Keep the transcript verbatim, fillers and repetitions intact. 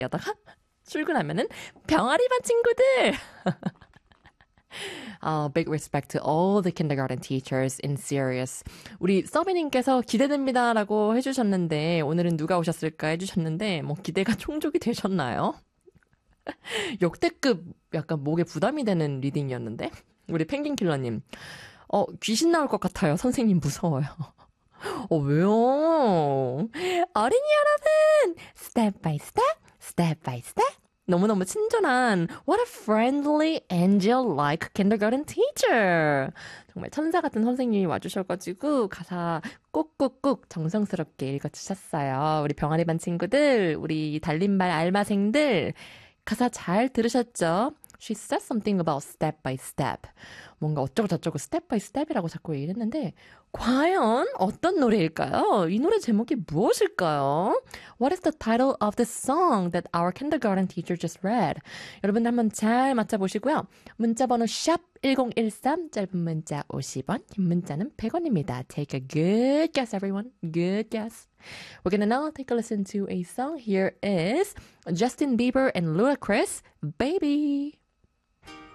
여다가 출근하면은 병아리 반 친구들. Uh, big respect to all the kindergarten teachers in Sirius. 우리 서비님께서 기대됩니다라고 해주셨는데 오늘은 누가 오셨을까 해주셨는데 뭐 기대가 충족이 되셨나요? 역대급 약간 목에 부담이 되는 리딩이었는데 우리 펭귄킬러님 어 귀신 나올 것 같아요. 선생님 무서워요. 어 왜요? 어린이 여러분 step by step, step by step 너무너무 친절한 What a friendly angel-like kindergarten teacher. 정말 천사 같은 선생님이 와주셔가지고 가사 꾹꾹꾹 정성스럽게 읽어주셨어요. 우리 병아리 반 친구들, 우리 달림발 알바생들 가사 잘 들으셨죠? She said something about step by step. 뭔가 어쩌고 저쩌고 step by step이라고 자꾸 얘기를 했는데 과연 어떤 노래일까요? 이 노래 제목이 무엇일까요? What is the title of the song that our kindergarten teacher just read? 여러분들 한번 잘 맞춰보시고요. 문자번호 샵 일공일삼 짧은 문자 오십 원, 긴 문자는 백 원입니다. Take a good guess, everyone. Good guess. We're gonna now take a listen to a song. Here is Justin Bieber and Ludacris, Baby.